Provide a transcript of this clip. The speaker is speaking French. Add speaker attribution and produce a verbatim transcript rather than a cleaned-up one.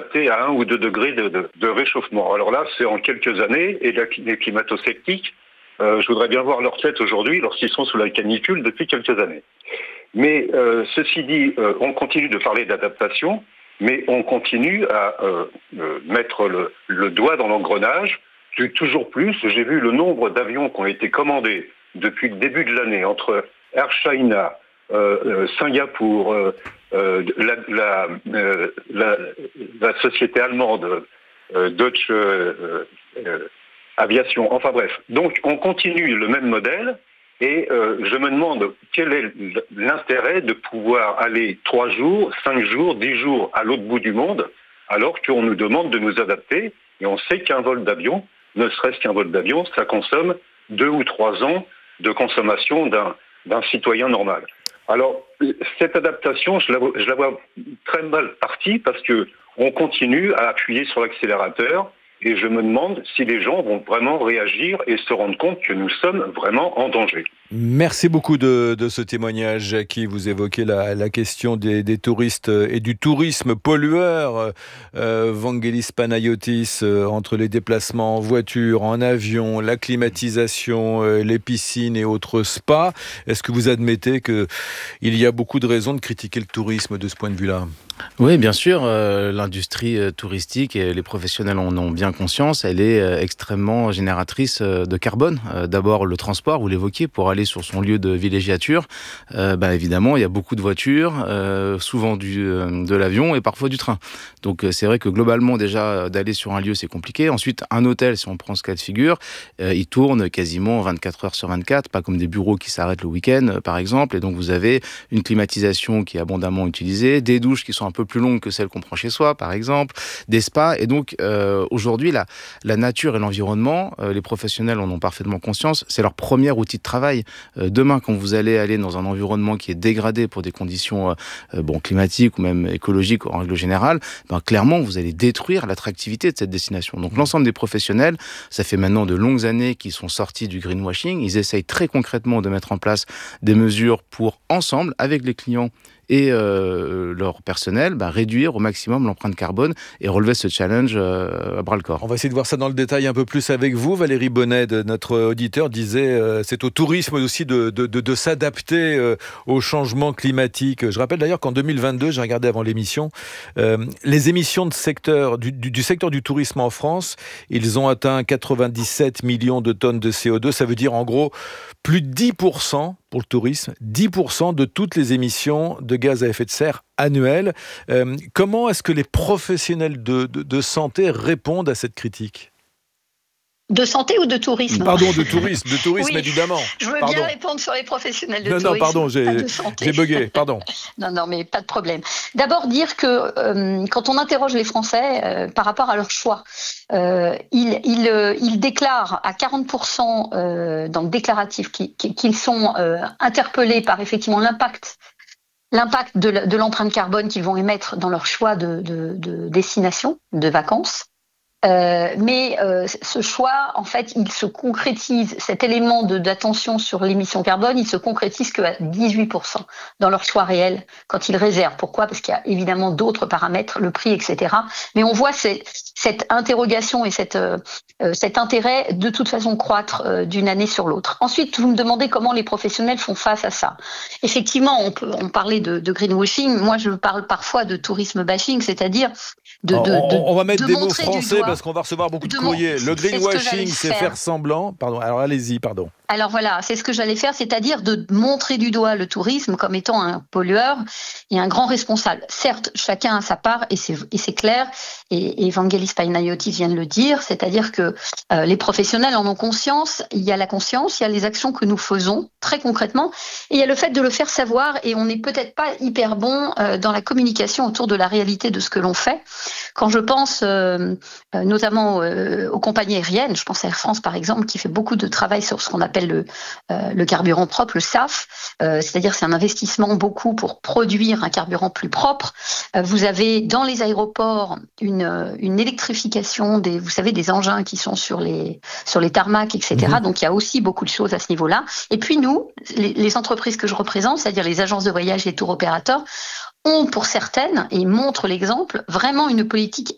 Speaker 1: s'adapter à un ou deux degrés de, de, de réchauffement. Alors là, c'est en quelques années, et les climato-sceptiques, euh, je voudrais bien voir leur tête aujourd'hui lorsqu'ils sont sous la canicule depuis quelques années. Mais euh, ceci dit, euh, on continue de parler d'adaptation, mais on continue à euh, euh, mettre le, le doigt dans l'engrenage. Toujours plus, j'ai vu le nombre d'avions qui ont été commandés depuis le début de l'année entre Air China, euh, euh, Singapour, euh, euh, la, la, euh, la, la société allemande euh, Deutsche euh, euh, Aviation, enfin bref. Donc on continue le même modèle et euh, je me demande quel est l'intérêt de pouvoir aller trois jours, cinq jours, dix jours à l'autre bout du monde alors qu'on nous demande de nous adapter et on sait qu'un vol d'avion, ne serait-ce qu'un vol d'avion, ça consomme deux ou trois ans de consommation d'un, d'un citoyen normal. Alors, cette adaptation, je la, vois, je la vois très mal partie parce qu'on continue à appuyer sur l'accélérateur et je me demande si les gens vont vraiment réagir et se rendre compte que nous sommes vraiment en danger.
Speaker 2: Merci beaucoup de, de ce témoignage, Jackie. Vous évoquez la, la question des, des touristes et du tourisme pollueur. Euh, Vangelis Panayotis, euh, entre les déplacements en voiture, en avion, la climatisation, euh, les piscines et autres spas. Est-ce que vous admettez qu'il y a beaucoup de raisons de critiquer le tourisme de ce point de vue-là ?
Speaker 3: Oui, bien sûr, euh, l'industrie euh, touristique, et les professionnels en ont bien conscience, elle est euh, extrêmement génératrice euh, de carbone. Euh, d'abord, le transport, vous l'évoquiez, pour aller sur son lieu de villégiature, euh, bah, évidemment, il y a beaucoup de voitures, euh, souvent du, euh, de l'avion et parfois du train. Donc euh, c'est vrai que globalement, déjà, d'aller sur un lieu, c'est compliqué. Ensuite, un hôtel, si on prend ce cas de figure, euh, il tourne quasiment vingt-quatre heures sur vingt-quatre, pas comme des bureaux qui s'arrêtent le week-end, euh, par exemple. Et donc, vous avez une climatisation qui est abondamment utilisée, des douches qui sont un peu plus longues que celles qu'on prend chez soi, par exemple, des spas. Et donc, euh, aujourd'hui, la, la nature et l'environnement, euh, les professionnels en ont parfaitement conscience, c'est leur premier outil de travail. Euh, demain, quand vous allez aller dans un environnement qui est dégradé pour des conditions euh, bon, climatiques ou même écologiques en règle générale, ben, clairement, vous allez détruire l'attractivité de cette destination. Donc, l'ensemble des professionnels, ça fait maintenant de longues années qu'ils sont sortis du greenwashing. Ils essayent très concrètement de mettre en place des mesures pour, ensemble, avec les clients et euh, leur personnel, bah, réduire au maximum l'empreinte carbone et relever ce challenge euh, à bras-le-corps.
Speaker 2: On va essayer de voir ça dans le détail un peu plus avec vous. Valérie Bonnet, notre auditeur, disait euh, c'est au tourisme aussi de, de, de, de s'adapter euh, au changement climatique. Je rappelle d'ailleurs qu'en deux mille vingt-deux, j'ai regardé avant l'émission, euh, les émissions de secteur, du, du, du secteur du tourisme en France, ils ont atteint quatre-vingt-dix-sept millions de tonnes de C O deux. Ça veut dire en gros plus de dix pour cent pour le tourisme, dix pour cent de toutes les émissions de gaz à effet de serre annuelles. Euh, comment est-ce que les professionnels de, de, de santé répondent à cette critique ?
Speaker 4: De santé ou de tourisme ?
Speaker 2: Pardon, de tourisme, de tourisme
Speaker 4: oui,
Speaker 2: évidemment.
Speaker 4: Je veux
Speaker 2: pardon.
Speaker 4: bien répondre sur les professionnels de
Speaker 2: non,
Speaker 4: tourisme.
Speaker 2: Non, pardon, j'ai, j'ai bugué, pardon.
Speaker 4: non, non, mais pas de problème. D'abord, dire que euh, quand on interroge les Français euh, par rapport à leur choix, euh, ils, ils, euh, ils déclarent à quarante pour cent euh, dans le déclaratif qu'ils, qu'ils sont euh, interpellés par effectivement l'impact l'impact de, de l'empreinte carbone qu'ils vont émettre dans leur choix de, de, de destination, de vacances. Euh, mais euh, ce choix, en fait, il se concrétise, cet élément de, d'attention sur l'émission carbone, il se concrétise qu'à dix-huit pour cent dans leur choix réel quand ils réservent. Pourquoi ? Parce qu'il y a évidemment d'autres paramètres, le prix, et cetera. Mais on voit ces, cette interrogation et cette, euh, cet intérêt de toute façon croître euh, d'une année sur l'autre. Ensuite, vous me demandez comment les professionnels font face à ça. Effectivement, on peut on parlait de, de greenwashing. Moi, je parle parfois de tourisme bashing, c'est-à-dire de, de,
Speaker 2: on,
Speaker 4: de,
Speaker 2: on va mettre
Speaker 4: de
Speaker 2: des mots
Speaker 4: montrer
Speaker 2: français parce qu'on va recevoir beaucoup de, de courriers. Le greenwashing, c'est, c'est faire semblant. Pardon. Alors allez-y, pardon.
Speaker 4: Alors voilà, c'est ce que j'allais faire, c'est-à-dire de montrer du doigt le tourisme comme étant un pollueur et un grand responsable. Certes, chacun a sa part et c'est, et c'est clair, et, et Vangelis Panayotis vient de le dire, c'est-à-dire que euh, les professionnels en ont conscience, il y a la conscience, il y a les actions que nous faisons très concrètement, et il y a le fait de le faire savoir, et on n'est peut-être pas hyper bon euh, dans la communication autour de la réalité de ce que l'on fait. Quand je pense euh, euh, notamment euh, aux compagnies aériennes, je pense à Air France par exemple, qui fait beaucoup de travail sur ce qu'on appelle le, euh, le carburant propre, le S A F, euh, c'est-à-dire c'est un investissement beaucoup pour produire un carburant plus propre. Euh, vous avez dans les aéroports une, une électrification des, vous savez, des engins qui sont sur les, sur les tarmacs, et cetera. Mmh. Donc il y a aussi beaucoup de choses à ce niveau-là. Et puis nous, les, les entreprises que je représente, c'est-à-dire les agences de voyage et tour opérateurs, ont pour certaines, et montrent l'exemple, vraiment une politique